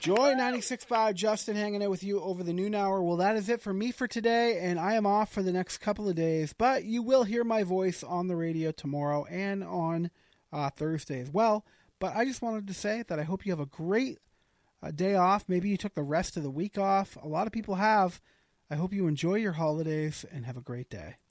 Joy 96.5, Justin hanging out with you over the noon hour. Well, that is it for me for today, and I am off for the next couple of days, but you will hear my voice on the radio tomorrow and on Thursday as well. But I just wanted to say that I hope you have a great day off. Maybe you took the rest of the week off. A lot of people have. I hope you enjoy your holidays and have a great day.